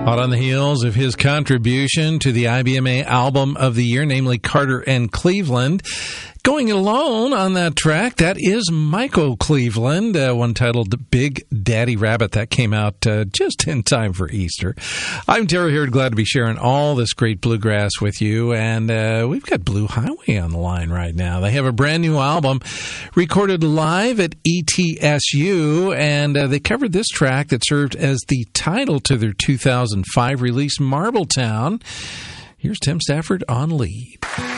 Hot on the heels of his contribution to the IBMA Album of the Year, namely Carter and Cleveland. Going alone on that track, that is Michael Cleveland, one titled Big Daddy Rabbit. That came out just in time for Easter. I'm Terry Hurd, glad to be sharing all this great bluegrass with you. And we've got Blue Highway on the line right now. They have a brand new album recorded live at ETSU, and they covered this track that served as the title to their 2005 release, Marbletown. Here's Tim Stafford on lead.